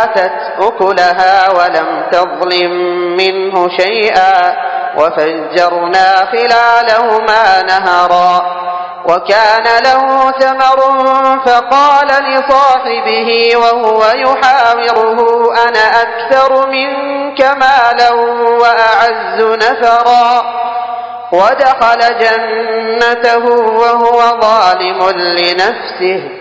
آتت أكلها ولم تظلم منه شيئا وفجرنا خلالهما نهرا وكان له ثمر فقال لصاحبه وهو يحاوره أنا أكثر منك مالا وأعز نفرا ودخل جنته وهو ظالم لنفسه